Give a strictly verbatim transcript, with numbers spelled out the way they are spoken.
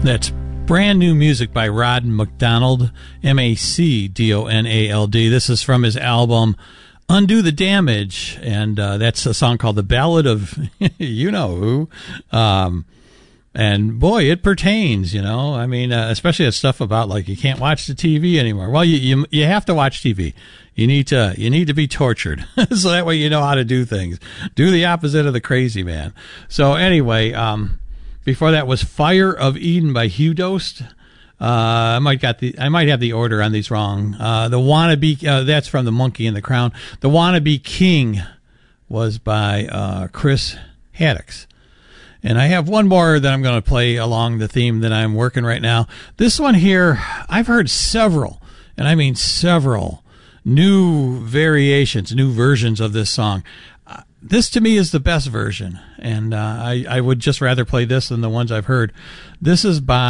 That's brand new music by Rod MacDonald, M A C D O N A L D. This is from his album Undo the Damage, and uh, that's a song called The Ballad of You Know Who. Um, and boy, it pertains, you know. I mean, uh, especially that stuff about like you can't watch the T V anymore. Well, you you, you have to watch T V. You need to you need to be tortured so that way you know how to do things. Do the opposite of the crazy man. So anyway, um, before that was Fire of Eden by Hugh Dost. Uh, I might got the I might have the order on these wrong. Uh, the Wannabe uh, that's from The Monkey and the Crown. The Wannabe King was by uh, Chris Haddix. And I have one more that I'm going to play along the theme that I'm working right now. This one here, I've heard several, and I mean several, new variations, new versions of this song. Uh, this to me is the best version, and uh, I, I would just rather play this than the ones I've heard. This is by